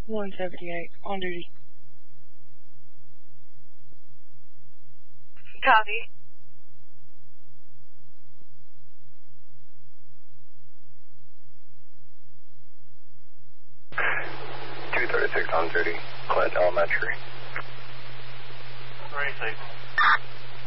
178, on duty. Copy. .236 on duty, Clint Elementary. 36.